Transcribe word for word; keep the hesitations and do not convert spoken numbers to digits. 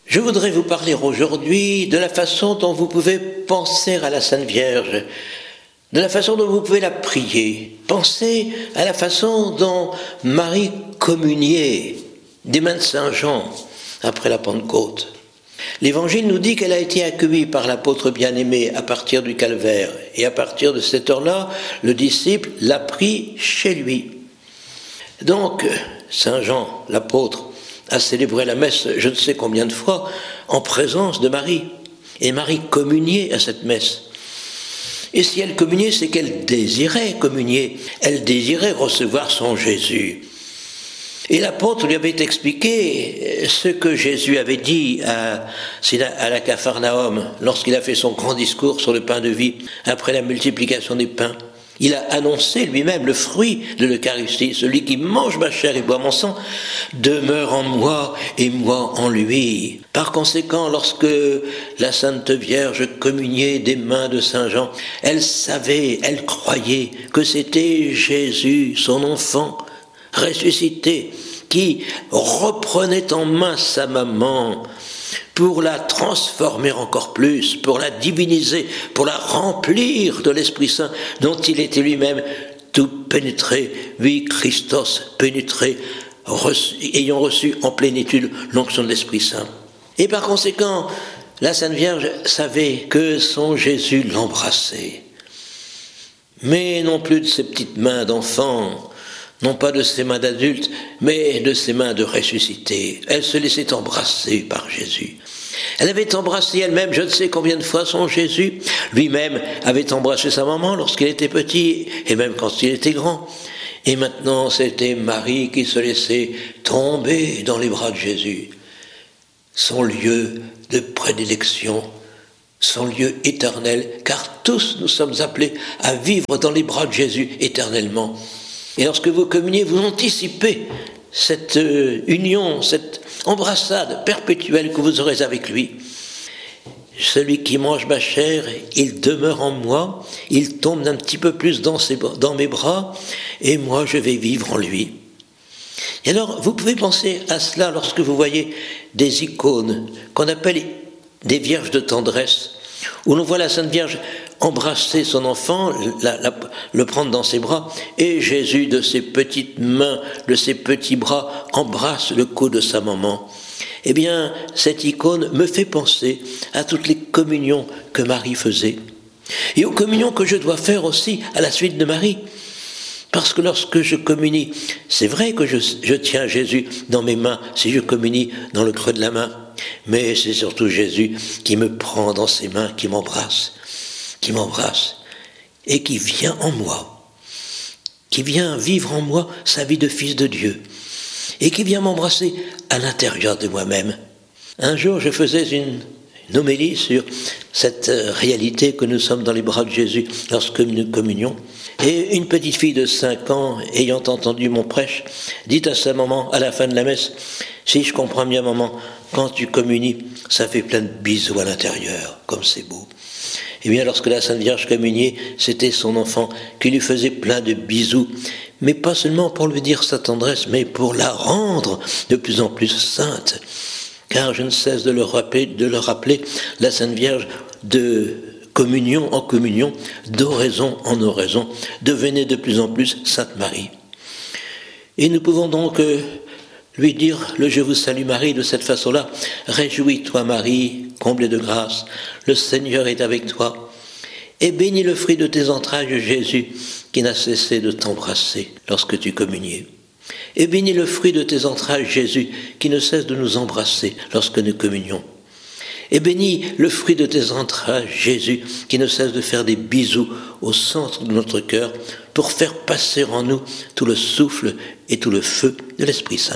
Je voudrais vous parler aujourd'hui de la façon dont vous pouvez penser à la Sainte Vierge, de la façon dont vous pouvez la prier. Pensez à la façon dont Marie communiait des mains de Saint Jean après la Pentecôte. L'Évangile nous dit qu'elle a été accueillie par l'apôtre bien-aimé à partir du calvaire. Et à partir de cette heure-là, le disciple l'a pris chez lui. Donc, Saint Jean, l'apôtre, a célébré la messe je ne sais combien de fois en présence de Marie. Et Marie communiait à cette messe. Et si elle communiait, c'est qu'elle désirait communier. Elle désirait recevoir son Jésus. Et l'apôtre lui avait expliqué ce que Jésus avait dit à, à la Capharnaüm lorsqu'il a fait son grand discours sur le pain de vie après la multiplication des pains. Il a annoncé lui-même le fruit de l'Eucharistie. Celui qui mange ma chair et boit mon sang demeure en moi et moi en lui. Par conséquent, lorsque la Sainte Vierge communiait des mains de Saint Jean, elle savait, elle croyait que c'était Jésus, son enfant, ressuscité, qui reprenait en main sa maman pour la transformer encore plus, pour la diviniser, pour la remplir de l'Esprit Saint dont il était lui-même tout pénétré, oui, Christos pénétré, reçu, ayant reçu en plénitude l'onction de l'Esprit Saint. Et par conséquent, la Sainte Vierge savait que son Jésus l'embrassait. Mais non plus de ses petites mains d'enfant, non pas de ses mains d'adulte, mais de ses mains de ressuscité. Elle se laissait embrasser par Jésus. Elle avait embrassé elle-même je ne sais combien de fois son Jésus. Lui-même avait embrassé sa maman lorsqu'il était petit, et même quand il était grand. Et maintenant, c'était Marie qui se laissait tomber dans les bras de Jésus. Son lieu de prédilection, son lieu éternel, car tous nous sommes appelés à vivre dans les bras de Jésus éternellement. Et lorsque vous communiez, vous anticipez cette euh, union, cette embrassade perpétuelle que vous aurez avec lui. Celui qui mange ma chair, il demeure en moi, il tombe un petit peu plus dans, ses, dans mes bras, et moi je vais vivre en lui. Et alors, vous pouvez penser à cela lorsque vous voyez des icônes qu'on appelle des vierges de tendresse, où l'on voit la Sainte Vierge embrasser son enfant, la, la, le prendre dans ses bras, et Jésus, de ses petites mains, de ses petits bras, embrasse le cou de sa maman. Eh bien, cette icône me fait penser à toutes les communions que Marie faisait, et aux communions que je dois faire aussi à la suite de Marie. Parce que lorsque je communie, c'est vrai que je, je tiens Jésus dans mes mains, si je communie dans le creux de la main, mais c'est surtout Jésus qui me prend dans ses mains, qui m'embrasse, qui m'embrasse, et qui vient en moi, qui vient vivre en moi sa vie de fils de Dieu, et qui vient m'embrasser à l'intérieur de moi-même. Un jour, je faisais une, une homélie sur cette réalité que nous sommes dans les bras de Jésus lorsque nous communions, et une petite fille de cinq ans, ayant entendu mon prêche, dit à sa maman, à la fin de la messe, « Si je comprends bien, maman, quand tu communies, ça fait plein de bisous à l'intérieur, comme c'est beau. » Eh bien, lorsque la Sainte Vierge communiait, c'était son enfant qui lui faisait plein de bisous, mais pas seulement pour lui dire sa tendresse, mais pour la rendre de plus en plus sainte. Car je ne cesse de le rappeler, de le rappeler la Sainte Vierge, de communion en communion, d'oraison en oraison, devenait de plus en plus Sainte Marie. Et nous pouvons donc euh, lui dire le « Je vous salue Marie » de cette façon-là. « Réjouis-toi Marie, comblée de grâce, le Seigneur est avec toi. Et bénis le fruit de tes entrailles, Jésus, qui n'a cessé de t'embrasser lorsque tu communiais. Et bénis le fruit de tes entrailles, Jésus, qui ne cesse de nous embrasser lorsque nous communions. Et bénis le fruit de tes entrailles, Jésus, qui ne cesse de faire des bisous au centre de notre cœur pour faire passer en nous tout le souffle et tout le feu de l'Esprit Saint. »